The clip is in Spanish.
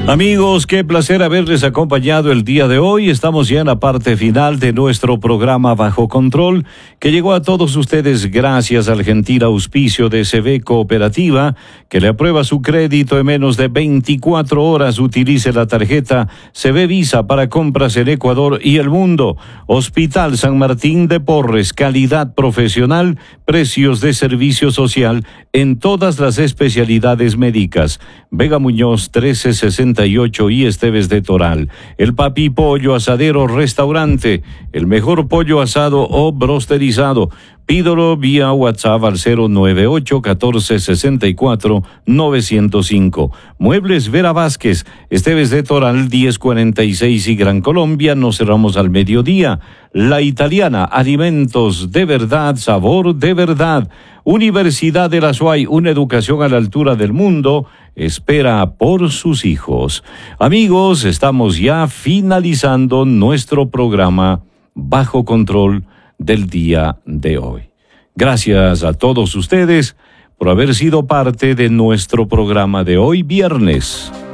Amigos, qué placer haberles acompañado el día de hoy. Estamos ya en la parte final de nuestro programa Bajo Control, que llegó a todos ustedes gracias al gentil auspicio de CB Cooperativa, que le aprueba su crédito en menos de 24 horas. Utilice la tarjeta CB Visa para compras en Ecuador y el mundo. Hospital San Martín de Porres, calidad profesional, precios de servicio social en todas las especialidades médicas. Vega Muñoz 1368 y Esteves de Toral. El Papi Pollo Asadero Restaurante, el mejor pollo asado o brosterizado. Pídolo vía WhatsApp al 098-1464-905. Muebles Vera Vázquez, Esteves de Toral 1046 y Gran Colombia. Nos cerramos al mediodía. La Italiana, alimentos de verdad, sabor de verdad. Universidad de la SUAY, una educación a la altura del mundo, espera por sus hijos. Amigos, estamos ya finalizando nuestro programa Bajo Control del día de hoy. Gracias a todos ustedes por haber sido parte de nuestro programa de hoy viernes.